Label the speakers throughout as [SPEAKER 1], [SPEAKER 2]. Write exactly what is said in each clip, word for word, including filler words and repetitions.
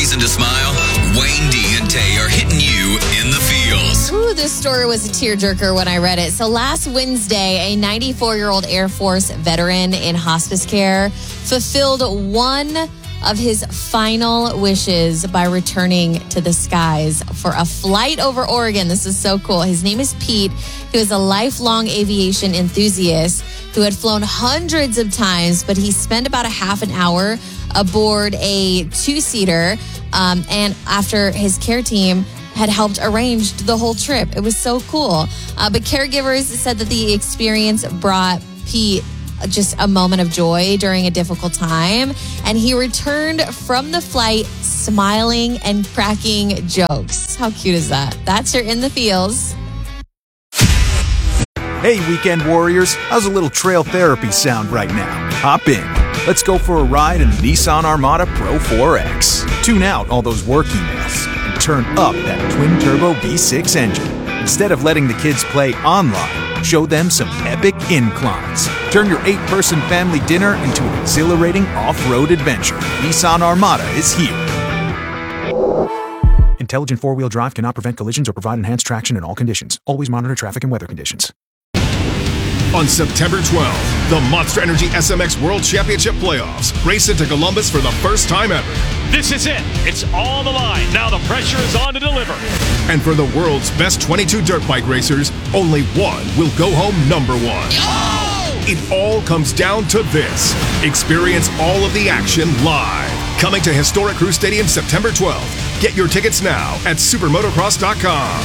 [SPEAKER 1] reason to smile? Wayne D and Tay are hitting you in the feels.
[SPEAKER 2] Ooh, this story was a tearjerker when I read it. So last Wednesday, a ninety-four-year-old Air Force veteran in hospice care fulfilled one of his final wishes by returning to the skies for a flight over Oregon. This is so cool. His name is Pete. He was a lifelong aviation enthusiast who had flown hundreds of times, but he spent about a half an hour aboard a two-seater. Um, and after his care team had helped arrange the whole trip. It was so cool. Uh, but caregivers said that the experience brought Pete just a moment of joy during a difficult time. And he returned from the flight smiling and cracking jokes. How cute is that? That's your In the Feels.
[SPEAKER 3] Hey, weekend warriors. How's a little trail therapy sound right now? Hop in. Let's go for a ride in the Nissan Armada Pro four X. Tune out all those work emails and turn up that twin-turbo V six engine. Instead of letting the kids play online, show them some epic inclines. Turn your eight-person family dinner into an exhilarating off-road adventure. Nissan Armada is here. Intelligent four-wheel drive cannot prevent collisions or provide enhanced traction in all conditions. Always monitor traffic and weather conditions.
[SPEAKER 4] On September twelfth, the Monster Energy S M X World Championship Playoffs race into Columbus for the first time ever.
[SPEAKER 5] This is it. It's on the line. Now the pressure is on to deliver.
[SPEAKER 4] And for the world's best twenty-two dirt bike racers, only one will go home number one.
[SPEAKER 5] Oh!
[SPEAKER 4] It all comes down to this. Experience all of the action live. Coming to Historic Crew Stadium September twelfth. Get your tickets now at supermotocross dot com.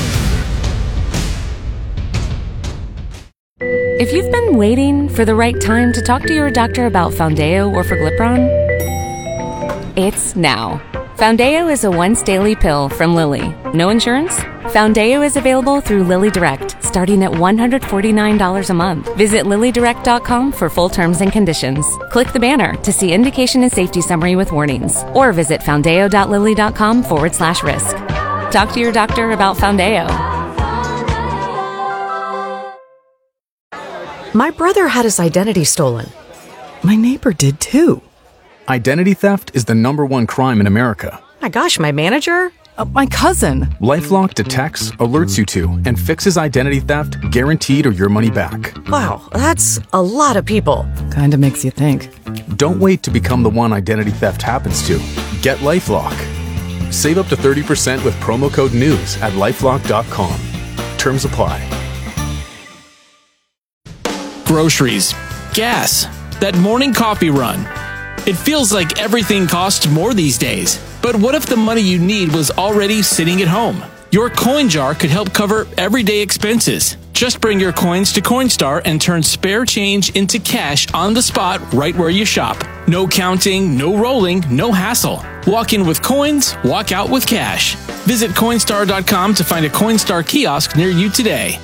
[SPEAKER 6] If you've been waiting for the right time to talk to your doctor about Foundeo or Forglipron, it's now. Foundeo is a once-daily pill from Lilly. No insurance? Foundeo is available through Lilly Direct, starting at one hundred forty-nine dollars a month. Visit lilly direct dot com for full terms and conditions. Click the banner to see indication and safety summary with warnings, or visit foundeo dot lilly dot com forward slash risk. Talk to your doctor about Foundeo.
[SPEAKER 7] My brother had his identity stolen. My neighbor did too.
[SPEAKER 8] Identity theft is the number one crime in America.
[SPEAKER 7] My gosh, my manager? Uh, my cousin.
[SPEAKER 8] LifeLock detects, alerts you to, and fixes identity theft guaranteed or your money back.
[SPEAKER 7] Wow, that's a lot of people. Kinda makes you think.
[SPEAKER 8] Don't wait to become the one identity theft happens to. Get LifeLock. Save up to thirty percent with promo code NEWS at lifelock dot com. Terms apply.
[SPEAKER 9] Groceries, gas, that morning coffee run. It feels like everything costs more these days. But what if the money you need was already sitting at home? Your coin jar could help cover everyday expenses. Just bring your coins to Coinstar and turn spare change into cash on the spot right where you shop. No counting, no rolling, no hassle. Walk in with coins, walk out with cash. Visit Coinstar dot com to find a Coinstar kiosk near you today.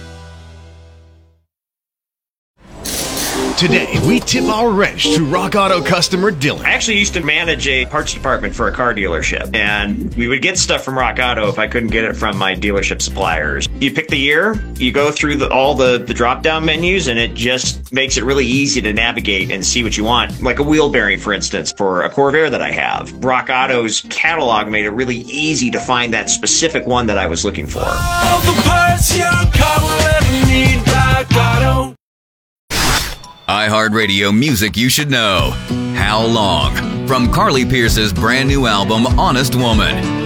[SPEAKER 10] Today, we tip our wrench to Rock Auto customer Dylan.
[SPEAKER 11] I actually used to manage a parts department for a car dealership, and we would get stuff from Rock Auto if I couldn't get it from my dealership suppliers. You pick the year, you go through the, all the, the drop-down menus, and it just makes it really easy to navigate and see what you want. Like a wheel bearing, for instance, for a Corvair that I have. Rock Auto's catalog made it really easy to find that specific one that I was looking for.
[SPEAKER 12] All the parts your car will ever need, Rock Auto.
[SPEAKER 1] iHeartRadio music you should know. How Long? From Carly Pearce's brand new album, Honest Woman.